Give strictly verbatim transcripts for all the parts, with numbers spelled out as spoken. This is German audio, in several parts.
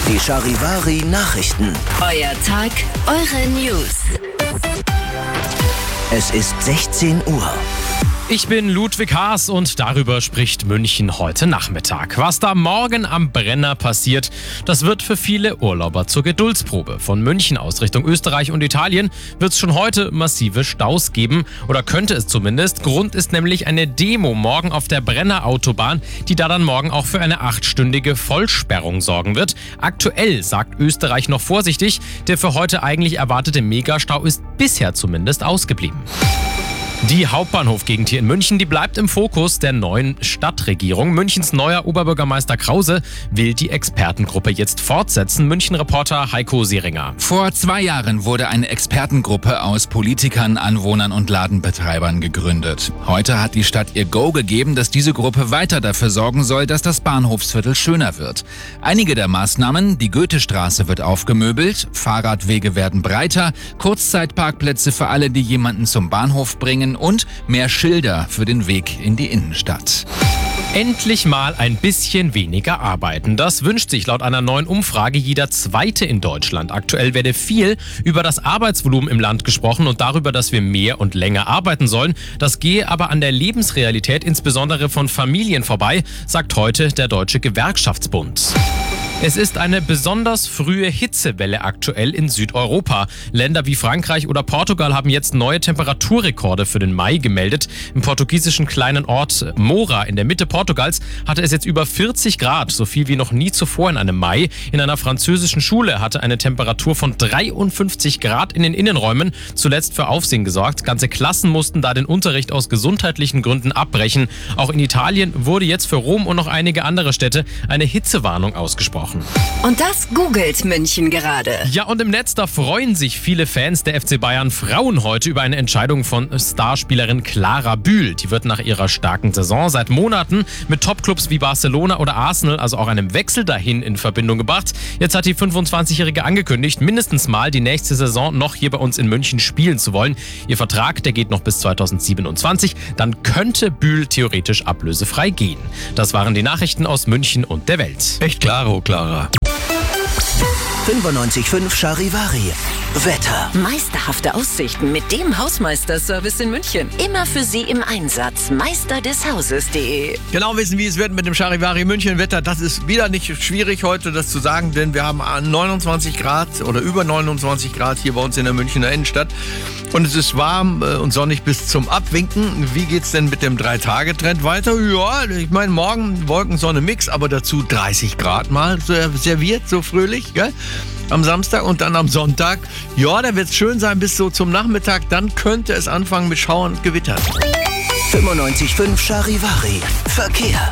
Die Charivari Nachrichten. Euer Tag, eure News. Es ist sechzehn Uhr. Ich bin Ludwig Haas und darüber spricht München heute Nachmittag. Was da morgen am Brenner passiert, das wird für viele Urlauber zur Geduldsprobe. Von München aus Richtung Österreich und Italien wird es schon heute massive Staus geben. Oder könnte es zumindest. Grund ist nämlich eine Demo morgen auf der Brenner Autobahn, die da dann morgen auch für eine achtstündige Vollsperrung sorgen wird. Aktuell sagt Österreich noch vorsichtig, der für heute eigentlich erwartete Megastau ist bisher zumindest ausgeblieben. Die Hauptbahnhofgegend hier in München, die bleibt im Fokus der neuen Stadtregierung. Münchens neuer Oberbürgermeister Krause will die Expertengruppe jetzt fortsetzen. München-Reporter Heiko Seringer. Vor zwei Jahren wurde eine Expertengruppe aus Politikern, Anwohnern und Ladenbetreibern gegründet. Heute hat die Stadt ihr Go gegeben, dass diese Gruppe weiter dafür sorgen soll, dass das Bahnhofsviertel schöner wird. Einige der Maßnahmen: die Goethestraße wird aufgemöbelt, Fahrradwege werden breiter, Kurzzeitparkplätze für alle, die jemanden zum Bahnhof bringen, und mehr Schilder für den Weg in die Innenstadt. Endlich mal ein bisschen weniger arbeiten. Das wünscht sich laut einer neuen Umfrage jeder Zweite in Deutschland. Aktuell werde viel über das Arbeitsvolumen im Land gesprochen und darüber, dass wir mehr und länger arbeiten sollen. Das gehe aber an der Lebensrealität, insbesondere von Familien, vorbei, sagt heute der Deutsche Gewerkschaftsbund. Es ist eine besonders frühe Hitzewelle aktuell in Südeuropa. Länder wie Frankreich oder Portugal haben jetzt neue Temperaturrekorde für den Mai gemeldet. Im portugiesischen kleinen Ort Moura in der Mitte Portugals hatte es jetzt über vierzig Grad, so viel wie noch nie zuvor in einem Mai. In einer französischen Schule hatte eine Temperatur von dreiundfünfzig Grad in den Innenräumen zuletzt für Aufsehen gesorgt. Ganze Klassen mussten da den Unterricht aus gesundheitlichen Gründen abbrechen. Auch in Italien wurde jetzt für Rom und noch einige andere Städte eine Hitzewarnung ausgesprochen. Und das googelt München gerade. Ja, und im Netz, da freuen sich viele Fans der F C Bayern Frauen heute über eine Entscheidung von Starspielerin Clara Bühl. Die wird nach ihrer starken Saison seit Monaten mit Topclubs wie Barcelona oder Arsenal, also auch einem Wechsel dahin, in Verbindung gebracht. Jetzt hat die fünfundzwanzigjährige angekündigt, mindestens mal die nächste Saison noch hier bei uns in München spielen zu wollen. Ihr Vertrag, der geht noch bis zweitausendsiebenundzwanzig. Dann könnte Bühl theoretisch ablösefrei gehen. Das waren die Nachrichten aus München und der Welt. Echt klaro, Clara. fünfundneunzig Komma fünf Charivari. Wetter. Meisterhafte Aussichten mit dem Hausmeister-Service in München. Immer für Sie im Einsatz. meister des hauses punkt de. Genau wissen, wie es wird mit dem Charivari München Wetter. Das ist wieder nicht schwierig heute, das zu sagen, denn wir haben neunundzwanzig Grad oder über neunundzwanzig Grad hier bei uns in der Münchner Innenstadt. Und es ist warm und sonnig bis zum Abwinken. Wie geht's denn mit dem drei Tage Trend weiter? Ja, ich meine, morgen Wolken-Sonne-Mix, aber dazu dreißig Grad mal serviert, so fröhlich, gell? Am Samstag und dann am Sonntag. Ja, da wird es schön sein bis so zum Nachmittag. Dann könnte es anfangen mit Schauern und Gewittern. fünfundneunzig Komma fünf Charivari. Verkehr.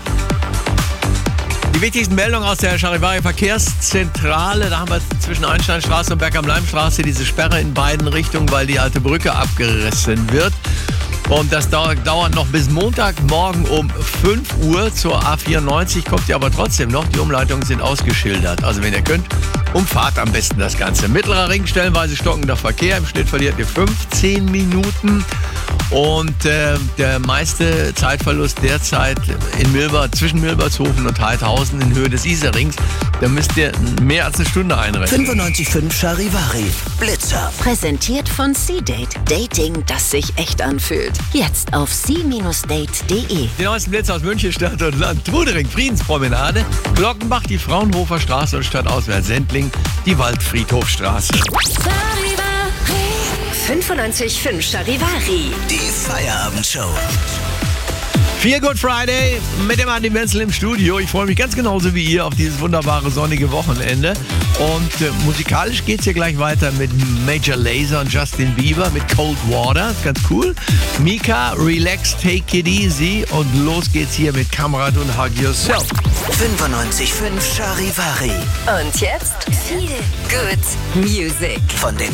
Die wichtigsten Meldungen aus der Charivari Verkehrszentrale. Da haben wir zwischen Einsteinstraße und Berg-am-Leim-Straße diese Sperre in beiden Richtungen, weil die alte Brücke abgerissen wird. Und das dauert, dauert noch bis Montagmorgen um fünf Uhr zur A vierundneunzig, kommt ihr aber trotzdem noch. Die Umleitungen sind ausgeschildert. Also wenn ihr könnt, umfahrt am besten das Ganze. Mittlerer Ring, stellenweise stockender Verkehr. Im Schnitt verliert ihr fünfzehn Minuten. Und äh, der meiste Zeitverlust derzeit in Milber, zwischen Milbertshofen und Heidhausen in Höhe des Iserrings. Da müsst ihr mehr als eine Stunde einrechnen. fünfundneunzig Komma fünf Charivari. Blitzer. Präsentiert von C-Date. Dating, das sich echt anfühlt. Jetzt auf c Bindestrich date punkt de. Die neuesten Blitzer aus München, Stadt und Land. Trudering, Friedenspromenade. Glockenbach, die Fraunhofer Straße und stadtauswärts Sendling, die Waldfriedhofstraße. fünfundneunzig Komma fünf Charivari. Die Feierabendshow. Feel Good Friday mit dem Andi Menzel im Studio. Ich freue mich ganz genauso wie ihr auf dieses wunderbare sonnige Wochenende. Und äh, musikalisch geht es hier gleich weiter mit Major Lazer und Justin Bieber mit Cold Water. Ganz cool. Mika, Relax, Take It Easy. Und los geht's hier mit Kamrat und Hug Yourself. fünfundneunzig Komma fünf Charivari. Und jetzt Feel Good Music. Von den